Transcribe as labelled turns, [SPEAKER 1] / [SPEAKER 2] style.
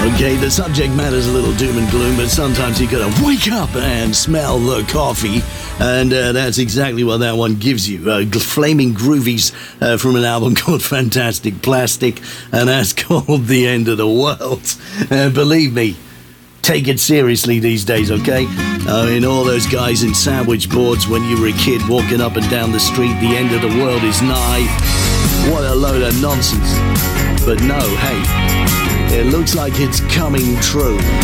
[SPEAKER 1] Okay, the subject matter's a little doom and gloom, but sometimes you gotta wake up and smell the coffee, and that's exactly what that one gives you. Flaming Groovies from an album called Fantastic Plastic, and that's called The End of the World. Believe me, take it seriously these days, okay? I mean, all those guys in sandwich boards when you were a kid walking up and down the street, the end of the world is nigh. What a load of nonsense. But no, hey, it looks like it's coming true.